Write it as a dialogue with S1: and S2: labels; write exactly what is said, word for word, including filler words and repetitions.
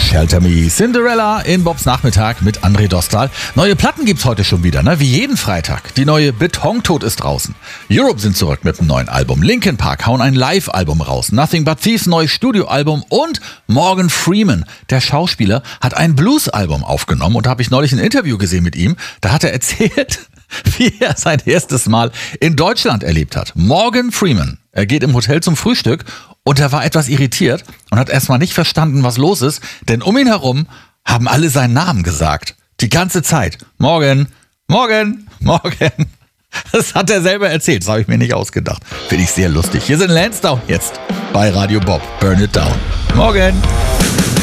S1: Shelter Me, Cinderella in Bobs Nachmittag mit André Dostal. Neue Platten gibt's heute schon wieder, ne? Wie jeden Freitag. Die neue Beton-Tod ist draußen. Europe sind zurück mit einem neuen Album. Linkin Park hauen ein Live-Album raus. Nothing But Thieves neues Studioalbum und Morgan Freeman, der Schauspieler, hat ein Blues-Album aufgenommen und da habe ich neulich ein Interview gesehen mit ihm. Da hat er erzählt, wie er sein erstes Mal in Deutschland erlebt hat. Morgan Freeman. Er geht im Hotel zum Frühstück und er war etwas irritiert und hat erstmal nicht verstanden, was los ist, denn um ihn herum haben alle seinen Namen gesagt. Die ganze Zeit. Morgan, Morgan, Morgan. Das hat er selber erzählt, das habe ich mir nicht ausgedacht. Finde ich sehr lustig. Hier sind Lansdowne jetzt bei Radio Bob. Burn It Down. Morgan.